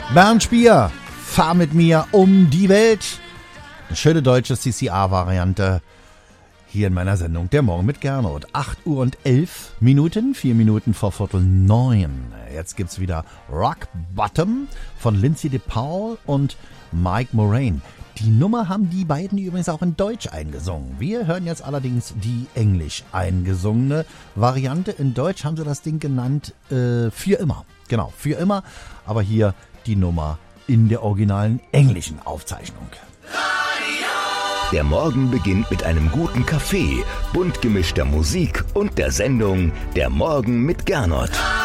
Bernd Spier, fahr mit mir um die Welt. Eine schöne deutsche CCR-Variante hier in meiner Sendung Der Morgen mit Gernot. 8:11, 4 Minuten vor 8:45. Jetzt gibt's wieder Rock Bottom von Lindsay DePaul und Mike Moraine. Die Nummer haben die beiden übrigens auch in Deutsch eingesungen. Wir hören jetzt allerdings die englisch eingesungene Variante. In Deutsch haben sie das Ding genannt Für immer. Genau, Für immer. Aber hier die Nummer in der originalen englischen Aufzeichnung. Der Morgen beginnt mit einem guten Kaffee, bunt gemischter Musik und der Sendung Der Morgen mit Gernot.